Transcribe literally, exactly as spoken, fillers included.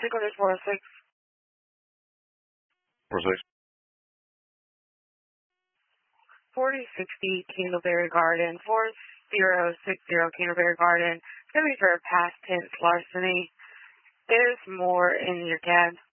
six hundred four oh six. four six. forty sixty Candleberry Garden, four zero six zero Candleberry Garden. It's going to be for a past tense larceny. There's more in your cab.